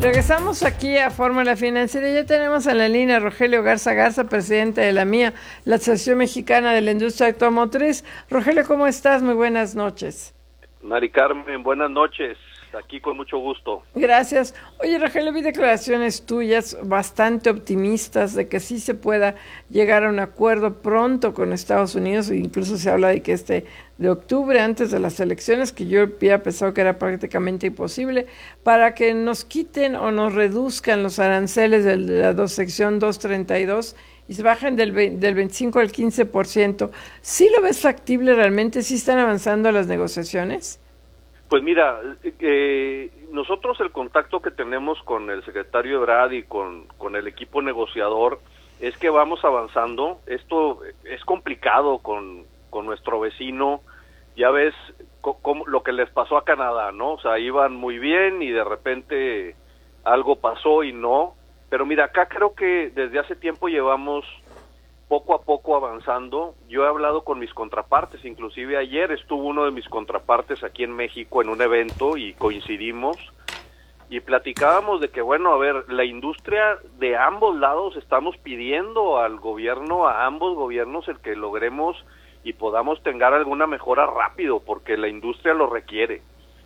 Regresamos aquí a Fórmula Financiera. Ya tenemos en la línea a Rogelio Garza Garza, presidente de la MIA, la Asociación Mexicana de la Industria Automotriz. Rogelio, ¿cómo estás? Muy buenas noches. Mari Carmen, buenas noches. Aquí con mucho gusto. Gracias. Oye, Rogelio, vi declaraciones tuyas bastante optimistas de que sí se pueda llegar a un acuerdo pronto con Estados Unidos, e incluso se habla de que de octubre, antes de las elecciones, que yo había pensado que era prácticamente imposible, para que nos quiten o nos reduzcan los aranceles de la sección 232 y se bajen del 25 al 15%. ¿Sí lo ves factible realmente? ¿Sí están avanzando las negociaciones? Pues mira, nosotros el contacto que tenemos con el secretario Ebrard y con el equipo negociador es que vamos avanzando. Esto es complicado con nuestro vecino. Ya ves lo que les pasó a Canadá, ¿no? O sea, iban muy bien y de repente algo pasó y no. Pero mira, acá creo que desde hace tiempo llevamos poco a poco avanzando. Yo he hablado con mis contrapartes, inclusive ayer estuvo uno de mis contrapartes aquí en México en un evento y coincidimos y platicábamos de que, bueno, a ver, la industria de ambos lados estamos pidiendo al gobierno, a ambos gobiernos, el que logremos y podamos tener alguna mejora rápido, porque la industria lo requiere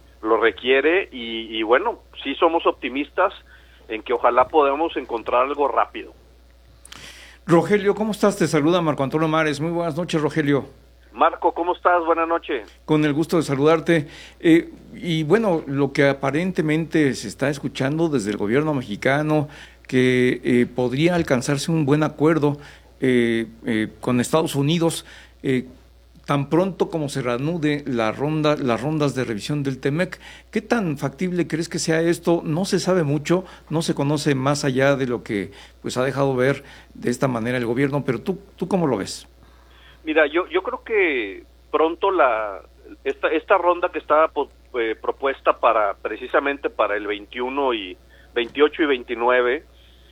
y bueno, sí somos optimistas en que ojalá podamos encontrar algo rápido. Rogelio, ¿cómo estás? Te saluda Marco Antonio Mares. Muy buenas noches, Rogelio. Marco, ¿cómo estás? Buenas noches. Con el gusto de saludarte. Y bueno, lo que aparentemente se está escuchando desde el gobierno mexicano, que podría alcanzarse un buen acuerdo con Estados Unidos, tan pronto como se reanude las rondas de revisión del TEMEC. ¿Qué tan factible crees que sea esto? No se sabe mucho, no se conoce más allá de lo que pues ha dejado ver de esta manera el gobierno, pero ¿tú cómo lo ves? Mira, yo creo que pronto esta ronda que está propuesta precisamente para el 21 y 28 y 29,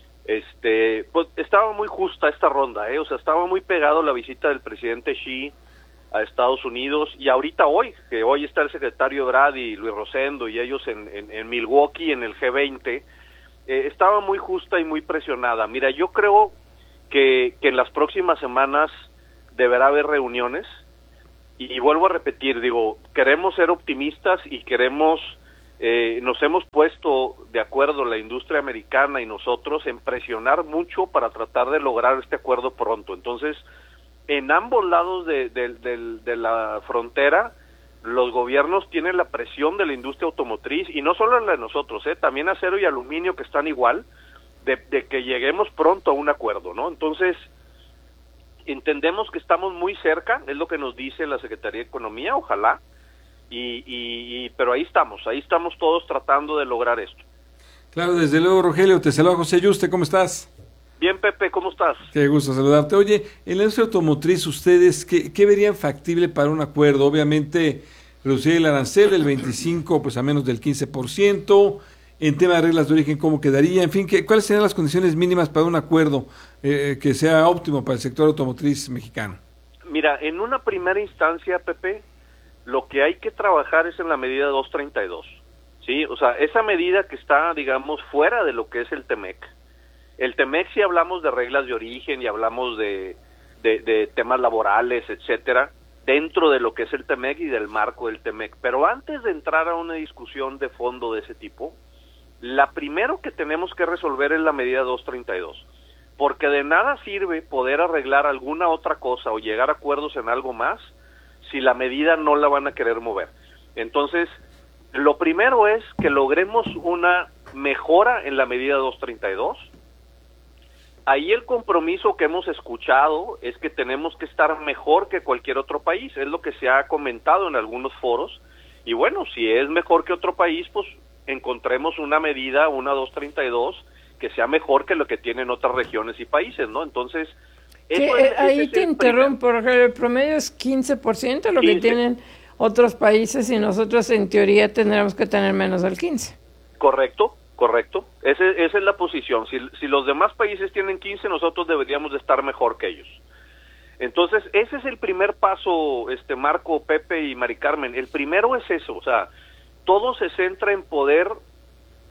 pues estaba muy justa esta ronda, o sea, estaba muy pegado la visita del presidente Xi a Estados Unidos, y ahorita hoy está el secretario Ebrard y Luis Rosendo y ellos en Milwaukee en el G20, estaba muy justa y muy presionada. Mira, yo creo que en las próximas semanas deberá haber reuniones, y vuelvo a repetir, queremos ser optimistas y nos hemos puesto de acuerdo la industria americana y nosotros en presionar mucho para tratar de lograr este acuerdo pronto. Entonces, en ambos lados de la frontera, los gobiernos tienen la presión de la industria automotriz, y no solo la de nosotros, también acero y aluminio, que están igual, de que lleguemos pronto a un acuerdo, ¿no? Entonces, entendemos que estamos muy cerca, es lo que nos dice la Secretaría de Economía, ojalá, pero ahí estamos todos tratando de lograr esto. Claro, desde luego, Rogelio, te saluda José Yuste, ¿cómo estás? Bien, Pepe, ¿cómo estás? Qué gusto saludarte. Oye, en la industria automotriz, ¿ustedes qué verían factible para un acuerdo? Obviamente, reducir el arancel del 25% pues a menos del 15%, en tema de reglas de origen, ¿cómo quedaría? En fin, ¿cuáles serían las condiciones mínimas para un acuerdo que sea óptimo para el sector automotriz mexicano? Mira, en una primera instancia, Pepe, lo que hay que trabajar es en la medida 232, ¿sí? O sea, esa medida que está, digamos, fuera de lo que es el TEMEC. El TEMEC, si hablamos de reglas de origen y hablamos de temas laborales, etcétera, dentro de lo que es el TEMEC y del marco del TEMEC. Pero antes de entrar a una discusión de fondo de ese tipo, la primero que tenemos que resolver es la medida 232, porque de nada sirve poder arreglar alguna otra cosa o llegar a acuerdos en algo más si la medida no la van a querer mover. Entonces, lo primero es que logremos una mejora en la medida 232. Ahí el compromiso que hemos escuchado es que tenemos que estar mejor que cualquier otro país, es lo que se ha comentado en algunos foros, y bueno, si es mejor que otro país, pues encontremos una medida, una 232, que sea mejor que lo que tienen otras regiones y países, ¿no? Entonces, ahí te interrumpo, porque el promedio es 15% lo 15. Que tienen otros países, y nosotros en teoría tendremos que tener menos del 15%. Correcto. Esa es la posición. Si los demás países tienen 15, nosotros deberíamos de estar mejor que ellos. Entonces, ese es el primer paso, Marco, Pepe y Mari Carmen. El primero es eso, o sea, todo se centra en poder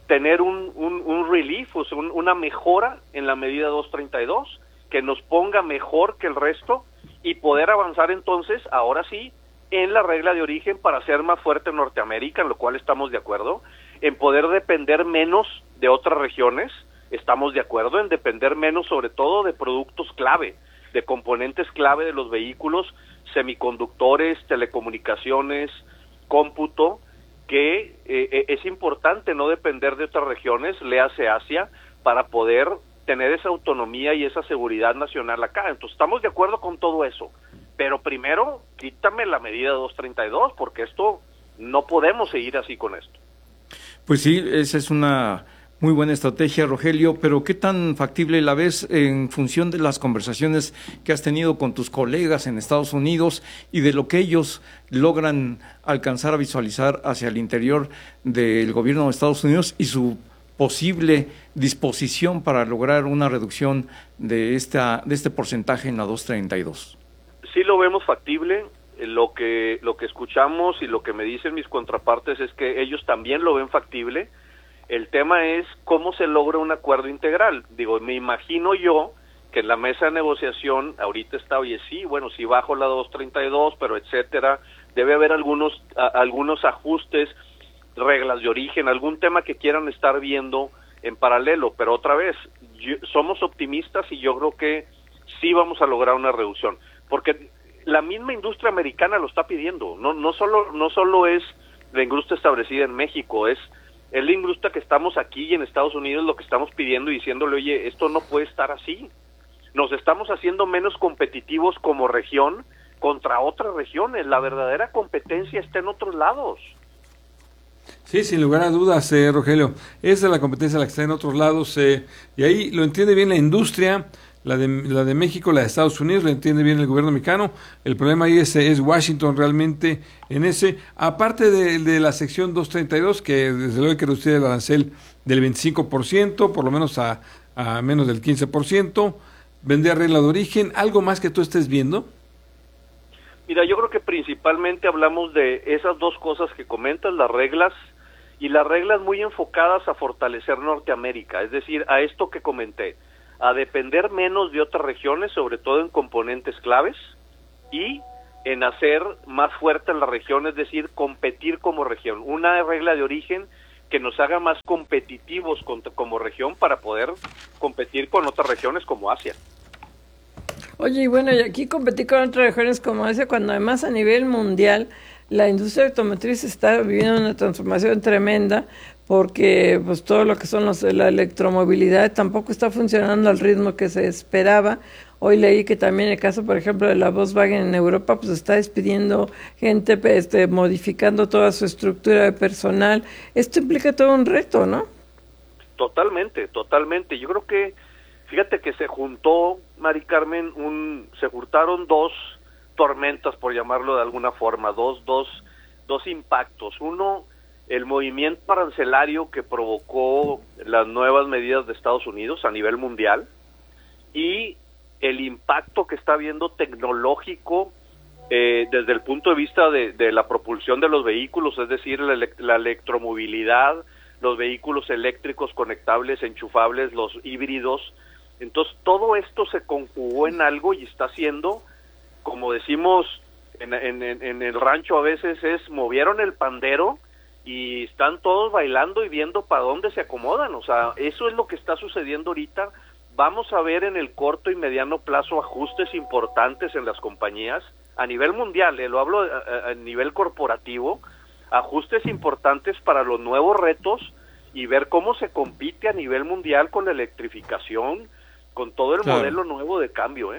tener un relief, o sea, una mejora en la medida 232, que nos ponga mejor que el resto y poder avanzar entonces, ahora sí, en la regla de origen para ser más fuerte en Norteamérica, en lo cual estamos de acuerdo, en poder depender menos de otras regiones, estamos de acuerdo, en depender menos sobre todo de productos clave, de componentes clave de los vehículos, semiconductores, telecomunicaciones, cómputo, que es importante no depender de otras regiones, léase Asia, para poder tener esa autonomía y esa seguridad nacional acá. Entonces estamos de acuerdo con todo eso, pero primero quítame la medida 232, porque esto no podemos seguir así con esto. Pues sí, esa es una muy buena estrategia, Rogelio, pero ¿qué tan factible la ves en función de las conversaciones que has tenido con tus colegas en Estados Unidos y de lo que ellos logran alcanzar a visualizar hacia el interior del gobierno de Estados Unidos y su posible disposición para lograr una reducción de este porcentaje en la 232? Sí lo vemos factible. Lo que escuchamos y lo que me dicen mis contrapartes es que ellos también lo ven factible. El tema es cómo se logra un acuerdo integral. Digo, me imagino yo que en la mesa de negociación ahorita está, oye, sí, bueno, sí bajo la 232, pero etcétera, debe haber algunos ajustes, reglas de origen, algún tema que quieran estar viendo en paralelo, pero otra vez, somos optimistas y yo creo que sí vamos a lograr una reducción, porque la misma industria americana lo está pidiendo, no solo es la industria establecida en México, es la industria que estamos aquí y en Estados Unidos lo que estamos pidiendo y diciéndole, oye, esto no puede estar así. Nos estamos haciendo menos competitivos como región contra otras regiones. La verdadera competencia está en otros lados. Sí, sin lugar a dudas, Rogelio. Esa es la competencia la que está en otros lados. Y ahí lo entiende bien la industria, la de México, la de Estados Unidos, lo entiende bien el gobierno mexicano. El problema ahí es Washington realmente en ese. Aparte de la sección 232, que desde luego hay que reducir el arancel del 25%, por lo menos a menos del 15%, vender regla de origen, ¿algo más que tú estés viendo? Mira, yo creo que principalmente hablamos de esas dos cosas que comentas, las reglas, y las reglas muy enfocadas a fortalecer Norteamérica, es decir, a esto que comenté, a depender menos de otras regiones, sobre todo en componentes claves, y en hacer más fuerte en la región, es decir, competir como región. Una regla de origen que nos haga más competitivos como región para poder competir con otras regiones como Asia. Oye, y bueno, y aquí competir con otras regiones como Asia, cuando además a nivel mundial la industria automotriz está viviendo una transformación tremenda, porque pues todo lo que son la electromovilidad tampoco está funcionando al ritmo que se esperaba. Hoy leí que también el caso, por ejemplo, de la Volkswagen en Europa, pues está despidiendo gente, modificando toda su estructura de personal. Esto implica todo un reto, ¿no? Totalmente. Yo creo que, fíjate que se juntó, Mari Carmen, se juntaron dos tormentas, por llamarlo de alguna forma, dos impactos. Uno, el movimiento arancelario que provocó las nuevas medidas de Estados Unidos a nivel mundial, y el impacto que está habiendo tecnológico desde el punto de vista de la propulsión de los vehículos, es decir, la electromovilidad, los vehículos eléctricos conectables, enchufables, los híbridos. Entonces todo esto se conjugó en algo y está haciendo, como decimos en el rancho a veces, movieron el pandero y están todos bailando y viendo para dónde se acomodan. O sea, eso es lo que está sucediendo ahorita. Vamos a ver en el corto y mediano plazo ajustes importantes en las compañías a nivel mundial, lo hablo a nivel corporativo, ajustes importantes para los nuevos retos y ver cómo se compite a nivel mundial con la electrificación, con todo el modelo nuevo de cambio.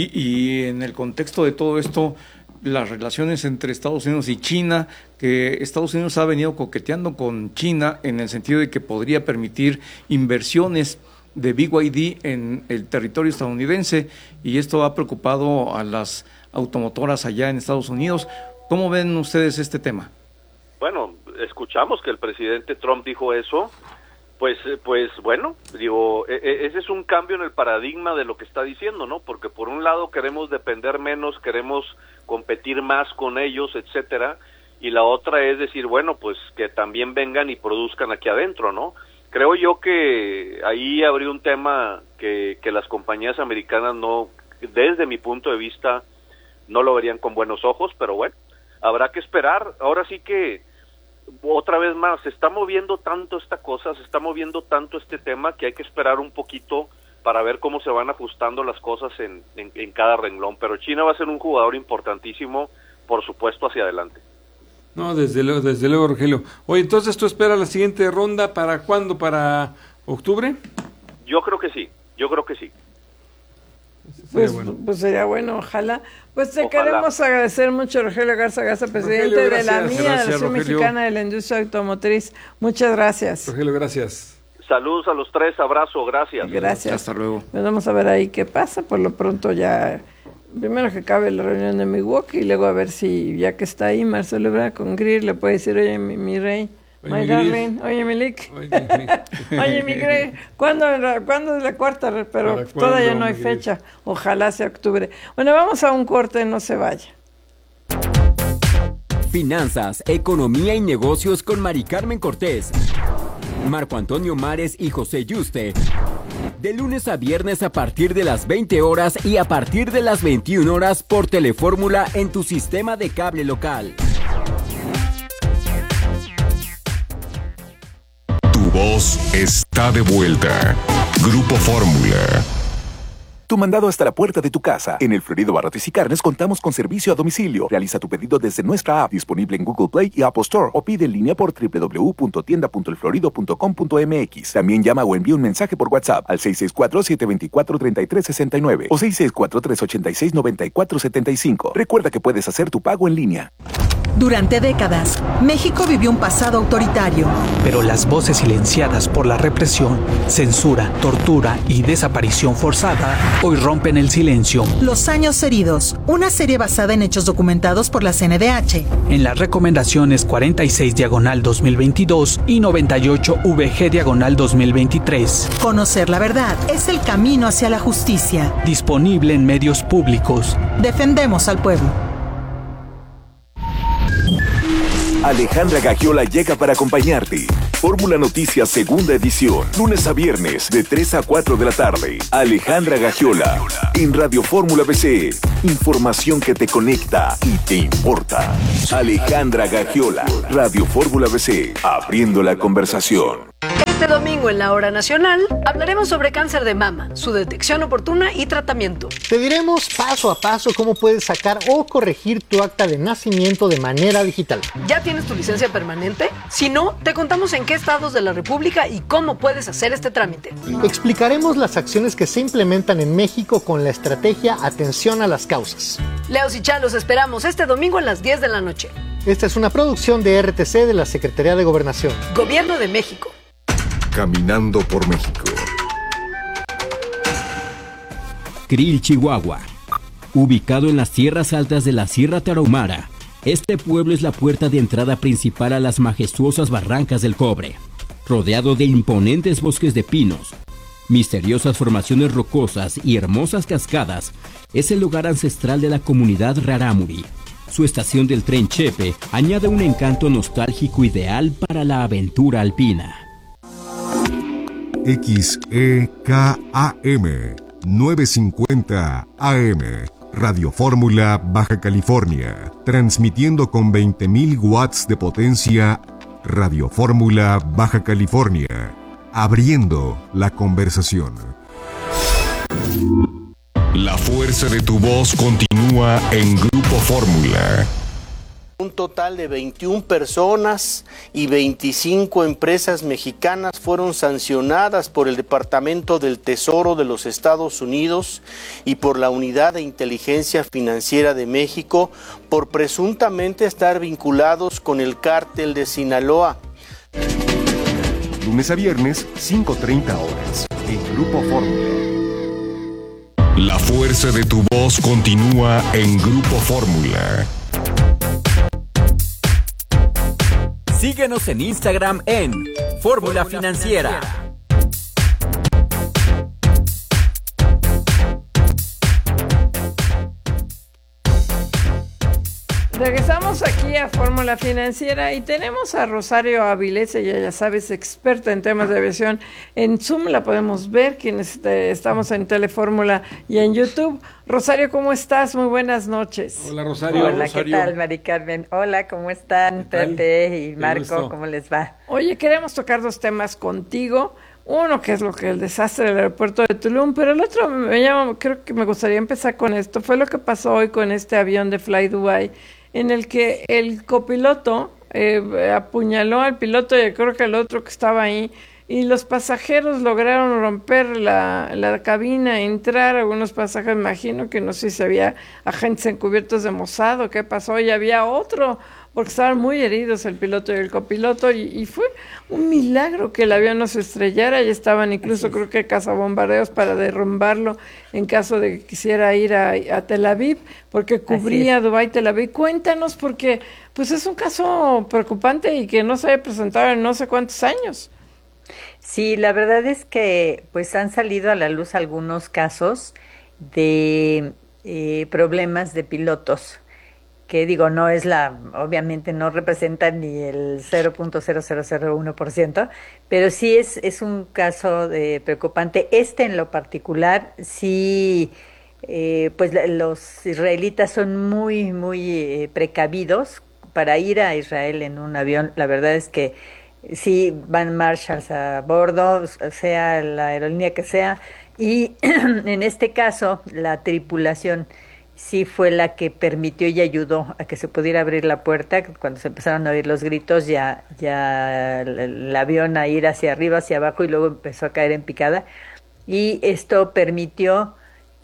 Y en el contexto de todo esto, las relaciones entre Estados Unidos y China, que Estados Unidos ha venido coqueteando con China en el sentido de que podría permitir inversiones de BYD en el territorio estadounidense, y esto ha preocupado a las automotoras allá en Estados Unidos. ¿Cómo ven ustedes este tema? Bueno, escuchamos que el presidente Trump dijo eso, pues bueno, digo, ese es un cambio en el paradigma de lo que está diciendo, ¿no? Porque por un lado queremos depender menos, queremos competir más con ellos, etcétera, y la otra es decir, bueno, pues que también vengan y produzcan aquí adentro, ¿no? Creo yo que ahí habría un tema que las compañías americanas no, desde mi punto de vista, no lo verían con buenos ojos, pero bueno, habrá que esperar. Ahora sí que, otra vez más, se está moviendo tanto esta cosa, se está moviendo tanto este tema, que hay que esperar un poquito para ver cómo se van ajustando las cosas en cada renglón. Pero China va a ser un jugador importantísimo, por supuesto, hacia adelante. No, desde luego, Rogelio. Oye, entonces, ¿tú esperas la siguiente ronda para cuándo? ¿Para octubre? Yo creo que sí. Pues sería bueno, ojalá. Pues te queremos agradecer mucho, Rogelio Garza Garza, presidente Rogelio, de la gracias. MIA, Gracias, la Asociación Rogelio. Mexicana de la Industria Automotriz. Muchas gracias. Rogelio, gracias. Saludos a los tres, abrazo, gracias. Gracias. Hasta luego. Pues vamos a ver ahí qué pasa. Por lo pronto ya, primero que acabe la reunión de Milwaukee y luego a ver si, ya que está ahí Marcelo Ebrard con Greer, le puede decir, oye, mi rey, Oye, my mi darling, oye, mi lick, oye, mi Greer, ¿cuándo es la cuarta? Pero ¿Para todavía cuándo, no hay mi Greer? fecha. Ojalá sea octubre. Bueno, vamos a un corte, no se vaya. Finanzas, economía y negocios con Mari Carmen Cortés, Marco Antonio Mares y José Yuste. De lunes a viernes a partir de las 20 horas y a partir de las 21 horas por Telefórmula en tu sistema de cable local. Tu voz está de vuelta. Grupo Fórmula. Tu mandado hasta la puerta de tu casa. En El Florido Barrotes y Carnes contamos con servicio a domicilio. Realiza tu pedido desde nuestra app, disponible en Google Play y Apple Store, o pide en línea por www.tienda.elflorido.com.mx. También llama o envía un mensaje por WhatsApp al 664-724-3369 o 664-386-9475. Recuerda que puedes hacer tu pago en línea. Durante décadas, México vivió un pasado autoritario. Pero las voces silenciadas por la represión, censura, tortura y desaparición forzada hoy rompen el silencio. Los años heridos, una serie basada en hechos documentados por la CNDH. En las recomendaciones 46/2022 y 98/VG/2023. Conocer la verdad es el camino hacia la justicia. Disponible en medios públicos. Defendemos al pueblo. Alejandra Gagiola llega para acompañarte. Fórmula Noticias segunda edición, lunes a viernes de 3 a 4 de la tarde. Alejandra Gagiola en Radio Fórmula BC. Información que te conecta y te importa. Alejandra Gagiola, Radio Fórmula BC, abriendo la conversación. Este domingo en la Hora Nacional hablaremos sobre cáncer de mama, su detección oportuna y tratamiento. Te diremos paso a paso cómo puedes sacar o corregir tu acta de nacimiento de manera digital. ¿Ya tienes tu licencia permanente? Si no, te contamos en qué estados de la República y cómo puedes hacer este trámite. Explicaremos las acciones que se implementan en México con la estrategia Atención a las Causas. Leos y Chá los esperamos este domingo a las 10 de la noche. Esta es una producción de RTC de la Secretaría de Gobernación. Gobierno de México. Caminando por México. Krill, Chihuahua. Ubicado en las tierras altas de la Sierra Tarahumara, este pueblo es la puerta de entrada principal a las majestuosas barrancas del Cobre, rodeado de imponentes bosques de pinos, misteriosas formaciones rocosas y hermosas cascadas. Es el lugar ancestral de la comunidad Rarámuri. Su estación del tren Chepe añade un encanto nostálgico ideal para la aventura alpina. XEKAM 950 AM, Radio Fórmula Baja California, transmitiendo con 20.000 watts de potencia. Radio Fórmula Baja California, abriendo la conversación. La fuerza de tu voz continúa en Grupo Fórmula. Un total de 21 personas y 25 empresas mexicanas fueron sancionadas por el Departamento del Tesoro de los Estados Unidos y por la Unidad de Inteligencia Financiera de México por presuntamente estar vinculados con el cártel de Sinaloa. Lunes a viernes, 5:30 horas, en Grupo Fórmula. La fuerza de tu voz continúa en Grupo Fórmula. Síguenos en Instagram en Fórmula Financiera. Regresamos aquí a Fórmula Financiera y tenemos a Rosario Avilés, ella ya sabes, experta en temas de aviación. En Zoom la podemos ver, quienes estamos en Telefórmula y en YouTube. Rosario, ¿cómo estás? Muy buenas noches. Hola, Rosario. Hola, Rosario. ¿qué tal, Mari Carmen? Hola, ¿cómo están, Pepe y Marco? ¿Cómo les va? Oye, queremos tocar dos temas contigo. Uno, que es el desastre del aeropuerto de Tulum, pero el otro creo que me gustaría empezar con esto. Fue lo que pasó hoy con este avión de Fly Dubai, en el que el copiloto apuñaló al piloto y creo que al otro que estaba ahí, y los pasajeros lograron romper la cabina, entrar. Algunos pasajeros, imagino que no sé si había agentes encubiertos de Mossad o qué pasó, y había otro, porque estaban muy heridos el piloto y el copiloto, y fue un milagro que el avión no se estrellara. Y estaban incluso, creo que cazabombardeos para derrumbarlo en caso de que quisiera ir a Tel Aviv, porque cubría Dubái, Tel Aviv. Cuéntanos, porque pues es un caso preocupante y que no se había presentado en no sé cuántos años. Sí, la verdad es que pues han salido a la luz algunos casos de problemas de pilotos, que digo, obviamente no representan ni el 0.0001%, pero sí es un caso preocupante. En lo particular, sí, pues los israelitas son muy, muy precavidos para ir a Israel en un avión. La verdad es que sí van marshals a bordo, sea la aerolínea que sea, y en este caso la tripulación sí fue la que permitió y ayudó a que se pudiera abrir la puerta. Cuando se empezaron a oír los gritos, ya el avión a ir hacia arriba, hacia abajo, y luego empezó a caer en picada, y esto permitió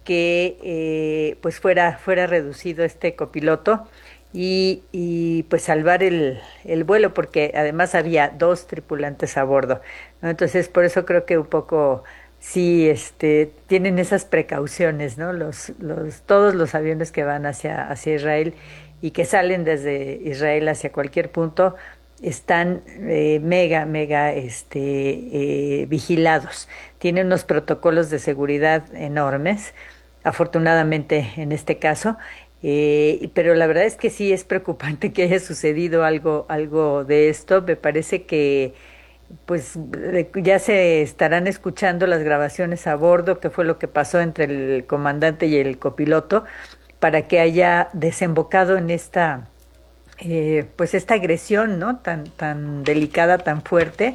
que pues fuera reducido este copiloto y pues salvar el vuelo, porque además había 2 tripulantes a bordo, ¿no? Entonces por eso creo que un poco sí tienen esas precauciones, ¿no? Todos los aviones que van hacia Israel y que salen desde Israel hacia cualquier punto están mega vigilados. Tienen unos protocolos de seguridad enormes, afortunadamente en este caso. Pero la verdad es que sí es preocupante que haya sucedido algo de esto. Me parece que pues ya se estarán escuchando las grabaciones a bordo, que fue lo que pasó entre el comandante y el copiloto, para que haya desembocado en esta pues esta agresión, ¿no? tan delicada, tan fuerte,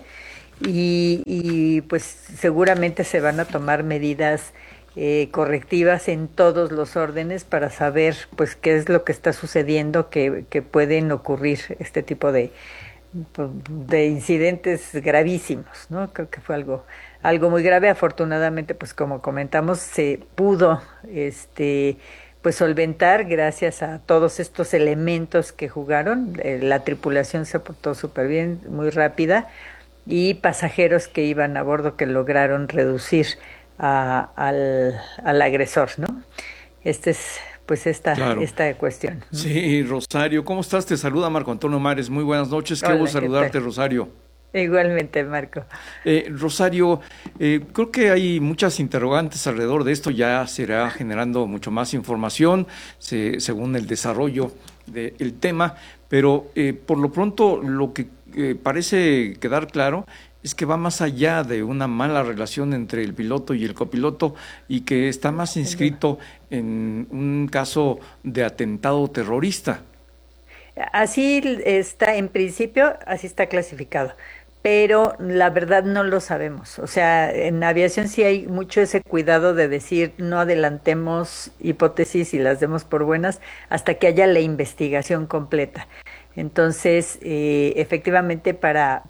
y pues seguramente se van a tomar medidas correctivas en todos los órdenes para saber pues qué es lo que está sucediendo, que pueden ocurrir este tipo de incidentes gravísimos, ¿no? Creo que fue algo muy grave. Afortunadamente, pues como comentamos, se pudo pues solventar gracias a todos estos elementos que jugaron. La tripulación se portó súper bien, muy rápida, y pasajeros que iban a bordo que lograron reducir al agresor, ¿no? Pues esta cuestión. Sí, Rosario, ¿cómo estás? Te saluda Marco Antonio Mares. Muy buenas noches. Qué gusto saludarte, Rosario. Igualmente, Marco. Rosario, creo que hay muchas interrogantes alrededor de esto. Ya se irá generando mucho más información según el desarrollo del tema, pero por lo pronto lo que parece quedar claro es que va más allá de una mala relación entre el piloto y el copiloto, y que está más inscrito en un caso de atentado terrorista. Así está, en principio, así está clasificado, pero la verdad no lo sabemos. O sea, en aviación sí hay mucho ese cuidado de decir no adelantemos hipótesis y las demos por buenas hasta que haya la investigación completa. Entonces, efectivamente, para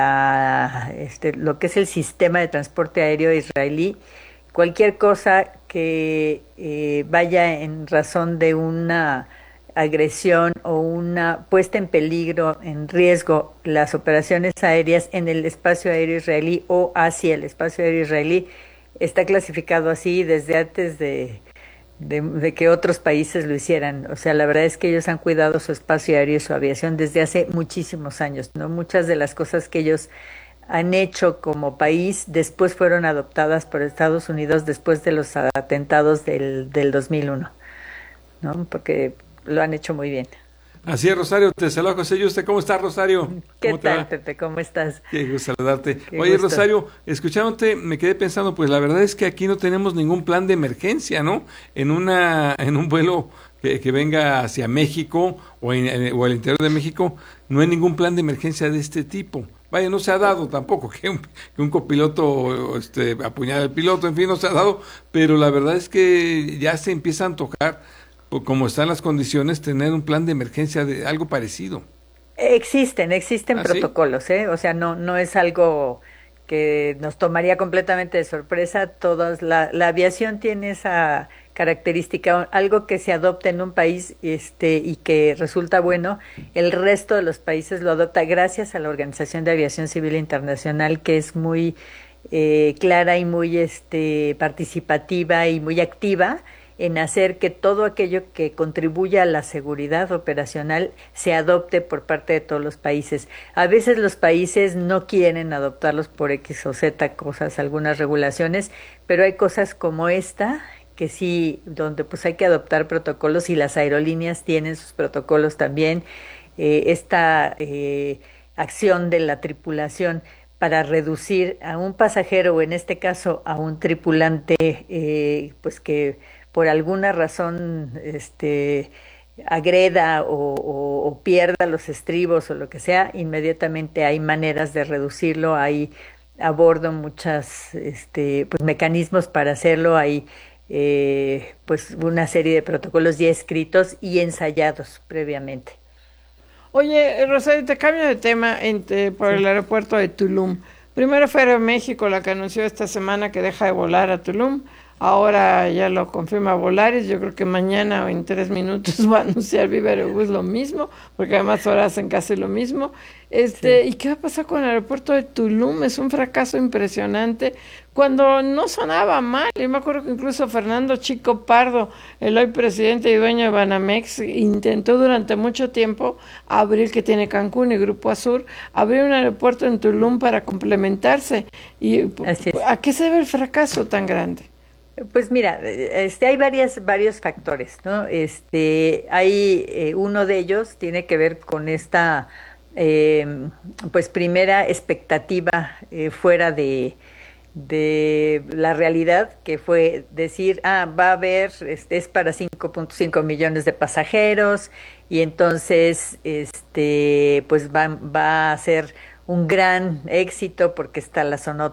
lo que es el sistema de transporte aéreo israelí, cualquier cosa que vaya en razón de una agresión o una puesta en peligro, en riesgo, las operaciones aéreas en el espacio aéreo israelí o hacia el espacio aéreo israelí, está clasificado así desde antes de que otros países lo hicieran. O sea, la verdad es que ellos han cuidado su espacio aéreo y su aviación desde hace muchísimos años, ¿no? Muchas de las cosas que ellos han hecho como país después fueron adoptadas por Estados Unidos después de los atentados del 2001, ¿no? Porque lo han hecho muy bien. Así es, Rosario, te saluda José Yuste. ¿Cómo estás, Rosario? ¿Qué tal, Pepe? ¿Cómo estás? Qué gusto saludarte. Qué Oye, gusto. Rosario, escuchándote, me quedé pensando, pues la verdad es que aquí no tenemos ningún plan de emergencia, ¿no? En un vuelo que venga hacia México o al interior de México, no hay ningún plan de emergencia de este tipo. Vaya, no se ha dado tampoco que un copiloto apuñale al piloto, en fin, no se ha dado, pero la verdad es que ya se empieza a antojar, como están las condiciones, tener un plan de emergencia de algo parecido. Existen protocolos, ¿sí? O sea, no es algo que nos tomaría completamente de sorpresa. La aviación tiene esa característica, algo que se adopta en un país y que resulta bueno, el resto de los países lo adopta gracias a la Organización de Aviación Civil Internacional, que es muy clara y muy participativa y muy activa en hacer que todo aquello que contribuya a la seguridad operacional se adopte por parte de todos los países. A veces los países no quieren adoptarlos por X o Z cosas, algunas regulaciones, pero hay cosas como esta que sí, donde pues hay que adoptar protocolos, y las aerolíneas tienen sus protocolos también. Esta acción de la tripulación para reducir a un pasajero, o en este caso a un tripulante, pues que por alguna razón agreda o pierda los estribos o lo que sea, inmediatamente hay maneras de reducirlo. Hay a bordo muchas pues mecanismos para hacerlo. Hay pues una serie de protocolos ya escritos y ensayados previamente. Oye, Rosario, te cambio de tema por el aeropuerto de Tulum. Primero fue Aeroméxico la que anunció esta semana que deja de volar a Tulum. Ahora ya lo confirma Volaris. Yo creo que mañana o en 3 minutos va a anunciar Viva Aerobús lo mismo, porque además ahora hacen casi lo mismo. ¿Y qué va a pasar con el aeropuerto de Tulum? Es un fracaso impresionante, cuando no sonaba mal. Yo me acuerdo que incluso Fernando Chico Pardo, el hoy presidente y dueño de Banamex, intentó durante mucho tiempo abrir, que tiene Cancún y Grupo Azur, abrir un aeropuerto en Tulum para complementarse. ¿Y a qué se debe el fracaso tan grande? Pues mira, hay varios factores, ¿no? Hay uno de ellos tiene que ver con esta pues primera expectativa fuera de la realidad, que fue decir, va a haber, es para 5.5 millones de pasajeros, y entonces pues va a ser un gran éxito porque está la zona